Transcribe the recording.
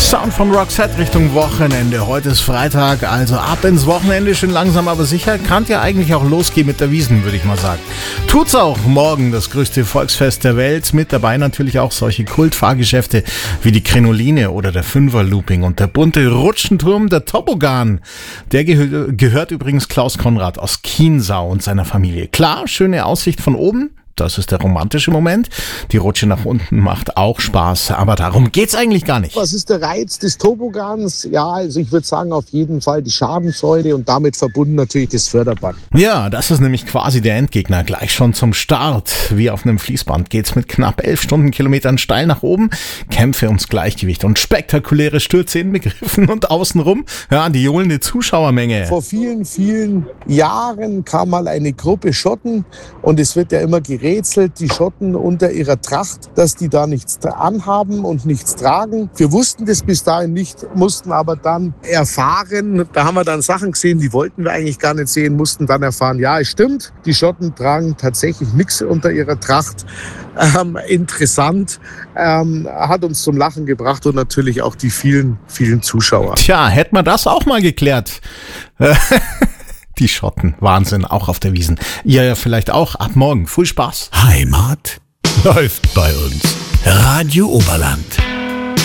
Sound von Roxette Richtung Wochenende. Heute ist Freitag, also ab ins Wochenende, schön langsam, aber sicher. Kann ja eigentlich auch losgehen mit der Wiesn, würde ich mal sagen. Tut's auch morgen, das größte Volksfest der Welt. Mit dabei natürlich auch solche Kultfahrgeschäfte wie die Krinoline oder der Fünfer-Looping und der bunte Rutschenturm, der Toboggan. Der gehört übrigens Klaus Konrad aus Chiemsau und seiner Familie. Klar, schöne Aussicht von oben. Das ist der romantische Moment. Die Rutsche nach unten macht auch Spaß, aber darum geht's eigentlich gar nicht. Was ist der Reiz des Toboggans? Ja, also ich würde sagen, auf jeden Fall die Schadenfreude und damit verbunden natürlich das Förderband. Ja, das ist nämlich quasi der Endgegner. Gleich schon zum Start. Wie auf einem Fließband geht's mit knapp 11 Stundenkilometern steil nach oben. Kämpfe ums Gleichgewicht und spektakuläre Stürze inbegriffen und außenrum, ja, die johlende Zuschauermenge. Vor vielen, vielen Jahren kam mal eine Gruppe Schotten und es wird ja immer gerätselt, die Schotten unter ihrer Tracht, dass die da nichts anhaben und nichts tragen. Wir wussten das bis dahin nicht, mussten aber dann erfahren, da haben wir dann Sachen gesehen, die wollten wir eigentlich gar nicht sehen, mussten dann erfahren, ja, es stimmt, die Schotten tragen tatsächlich nichts unter ihrer Tracht. Interessant, hat uns zum Lachen gebracht und natürlich auch die vielen, vielen Zuschauer. Tja, hätten wir das auch mal geklärt. Die Schotten, Wahnsinn, auch auf der Wiesn. Ihr ja vielleicht auch, ab morgen, viel Spaß. Heimat läuft bei uns. Radio Oberland.